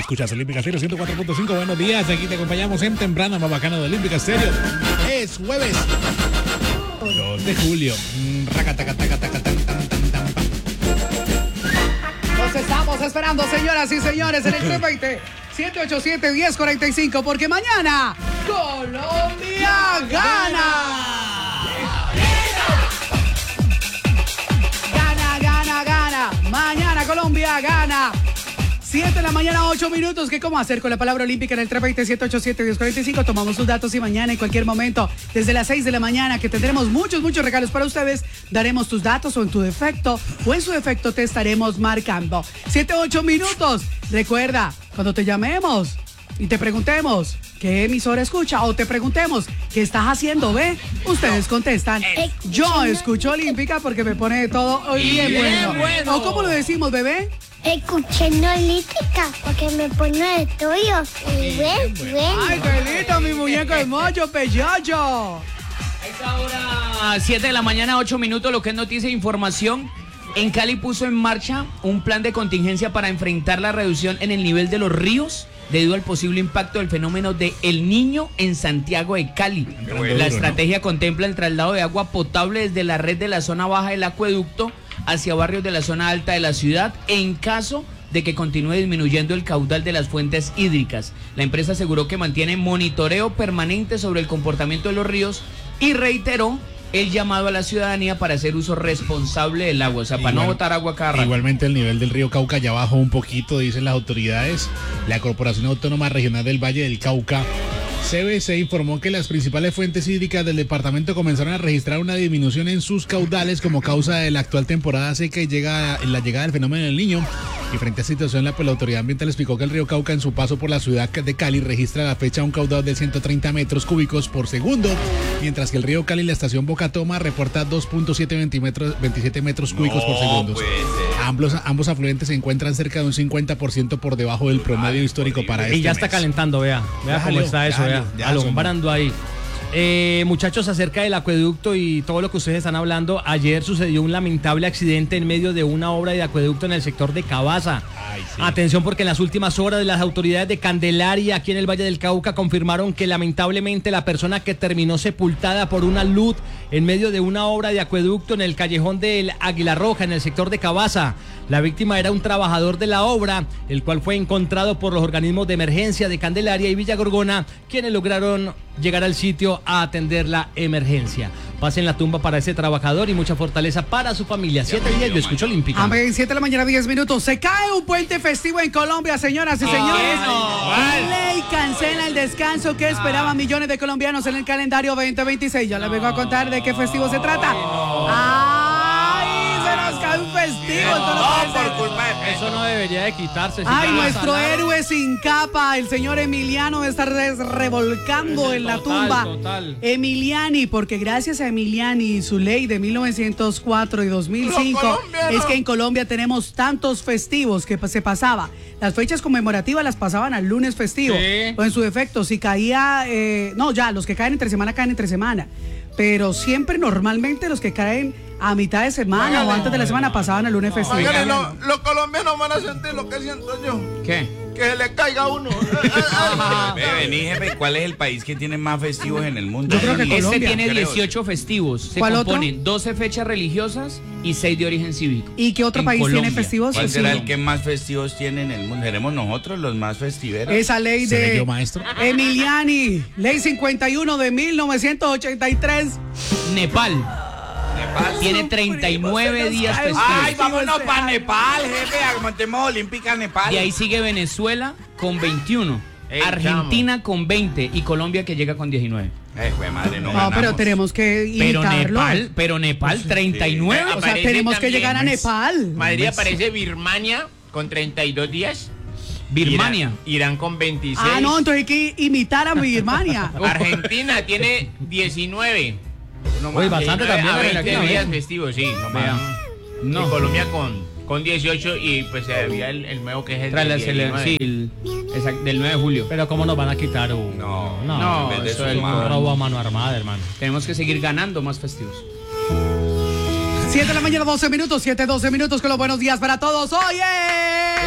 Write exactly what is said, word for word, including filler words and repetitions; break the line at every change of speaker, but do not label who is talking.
Escuchas Olímpica Stereo ciento cuatro punto cinco. Buenos días, aquí te acompañamos en temprana más bacana de Olímpica Stereo. Es jueves dos de julio.
Nos estamos esperando, señoras y señores, en el tres veinte, siete ocho siete, diez cuarenta y cinco, porque mañana Colombia gana. Gana, gana, gana. Mañana Colombia gana. siete de la mañana, ocho minutos. ¿Qué cómo hacer con la palabra olímpica en el tres veinte, siete ocho siete, diez cuarenta y cinco? Tomamos sus datos y mañana, en cualquier momento, desde las seis de la mañana, que tendremos muchos, muchos regalos para ustedes, daremos tus datos o en tu defecto, o en su defecto te estaremos marcando. siete, ocho minutos. Recuerda, cuando te llamemos y te preguntemos qué emisora escucha o te preguntemos qué estás haciendo, ¿ve? Ustedes contestan. Yo escucho Olímpica porque me pone todo bien, bien bueno. bueno. ¿O cómo lo decimos, bebé?
Escuchando Olímpica porque me pone de tuyo. Y bien, bueno.
Ay, qué lindo, mi muñeco hermoso, peyoyo.
A esta hora, siete de la mañana, ocho minutos, lo que es noticia e información. En Cali puso en marcha un plan de contingencia para enfrentar la reducción en el nivel de los ríos debido al posible impacto del fenómeno de El Niño en Santiago de Cali. La estrategia contempla el traslado de agua potable desde la red de la zona baja del acueducto hacia barrios de la zona alta de la ciudad en caso de que continúe disminuyendo el caudal de las fuentes hídricas. La empresa aseguró que mantiene monitoreo permanente sobre el comportamiento de los ríos y reiteró el llamado a la ciudadanía para hacer uso responsable del agua, o sea, para Igual, no botar agua cada rato.
Igualmente el nivel del río Cauca ya bajó un poquito, dicen las autoridades. La Corporación Autónoma Regional del Valle del Cauca, C B C, informó que las principales fuentes hídricas del departamento comenzaron a registrar una disminución en sus caudales como causa de la actual temporada seca y llega la llegada del fenómeno del Niño. Y frente a esta situación, la, pues, la autoridad ambiental explicó que el río Cauca en su paso por la ciudad de Cali registra a la fecha un caudal de ciento treinta metros cúbicos por segundo, mientras que el río Cali, la estación Boca Toma, reporta dos punto veintisiete metros cúbicos no, por segundo. Pues, eh. ambos, ambos afluentes se encuentran cerca de un cincuenta por ciento por debajo del promedio Ay, histórico para este
Y ya
mes.
Está calentando, vea, vea cómo está eso, vea, alumbrando ahí. Eh, muchachos, acerca del acueducto y todo lo que ustedes están hablando, ayer sucedió un lamentable accidente en medio de una obra de acueducto en el sector de Cabaza. Ay, sí. Atención, porque en las últimas horas las autoridades de Candelaria aquí en el Valle del Cauca confirmaron que lamentablemente la persona que terminó sepultada por una luz en medio de una obra de acueducto en el callejón del Águila Roja en el sector de Cabaza. La víctima era un trabajador de la obra, el cual fue encontrado por los organismos de emergencia de Candelaria y Villa Gorgona, quienes lograron llegar al sitio a atender la emergencia. Pasen la tumba para ese trabajador y mucha fortaleza para su familia. siete y diez, yo escucho Olímpica.
Amén, siete de la mañana, diez minutos. Se cae un puente festivo en Colombia, señoras y señores.
Oh,
Ley cancela el descanso que esperaban millones de colombianos en el calendario veinte veintiséis. Ya les vengo a contar de qué festivo se trata. ¡Ay! Se nos cae un festivo.
No, no, por culpa de eso no debería de quitarse. Si
Ay, nuestro héroe sin capa, el señor Emiliano, está revolcando en la
total,
tumba.
Total.
Emiliani, porque gracias a Emiliani y su ley de mil novecientos cuatro y dos mil cinco, es que en Colombia tenemos tantos festivos que se pasaba. Las fechas conmemorativas las pasaban al lunes festivo. Sí. O en su defecto, si caía, eh, no, ya, los que caen entre semana caen entre semana. Pero siempre, normalmente, los que caen a mitad de semana Mágale, o antes de la semana pasaban al lunes festivo.
Mágale, lo, los colombianos van a sentir lo que siento yo.
¿Qué?
Que se le caiga a uno.
Vení, jefe, ¿cuál es el país que tiene más festivos en el mundo?
Yo creo que
Este
Colombia.
tiene dieciocho festivos. Se componen otro? doce fechas religiosas y seis de origen cívico.
¿Y qué otro país Colombia. tiene festivos?
¿Cuál será el que más festivos tiene en el mundo? ¿Seremos nosotros los más festiveros?
Esa ley de
yo, maestro?
Emiliani, ley cincuenta y uno de mil novecientos ochenta y tres.
Nepal. Nepal tiene treinta y nueve días festivos.
Ay, vámonos para Nepal, jefe. Montemos Olímpica Nepal.
Y ahí sigue Venezuela con veintiuno. Ey, Argentina chamo. con veinte y Colombia que llega con diecinueve.
Eh, güey, madre, no,
no pero tenemos que imitarlo.
Pero Nepal, pero Nepal treinta y nueve.
Sí. O sea, tenemos también, que llegar a Nepal.
Madrid aparece Birmania con treinta y dos días.
Birmania.
Irán, Irán con veintiséis.
Ah, no, entonces hay que imitar a Birmania.
Argentina tiene diecinueve.
No Uy, bastante también.
A veinte días festivos, sí. No, más. No. Y Colombia con, con dieciocho y pues se había el, el nuevo que es el
Tras del diecinueve. Sí, el, exacto, del nueve de julio.
Pero ¿cómo nos van a quitar un...?
No,
no,
no
eso es el robo a mano armada, hermano.
Tenemos que seguir ganando más festivos.
siete de la mañana, doce minutos, siete, doce minutos con los buenos días para todos. ¡Oye!